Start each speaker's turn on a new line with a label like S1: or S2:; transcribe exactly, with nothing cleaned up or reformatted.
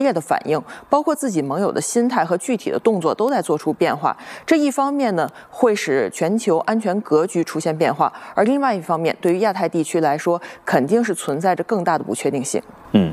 S1: 烈的反应，包括自己盟友的心态和具体的动作都在做出变化。这一方面呢，会使全球安全格局出现变化；而另外一方面，对于亚太地区来说，肯定是存在着更大的不确定性。
S2: 嗯。